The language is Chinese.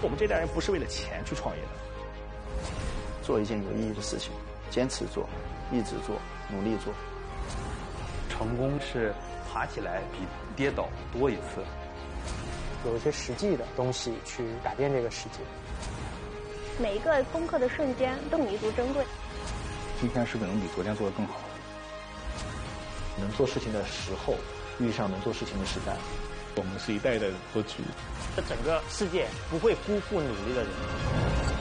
我们这代人不是为了钱去创业的。 做一件有意义的事情，坚持做，一直做，努力做。 成功是爬起来比跌倒多一次。 有一些实际的东西去改变这个世界。 每一个攻克的瞬间都弥足珍贵。 今天是不是能比昨天做得更好？ 能做事情的时候，遇上能做事情的时代。 我们是一代代的博主。 这整个世界不会辜负努力的人。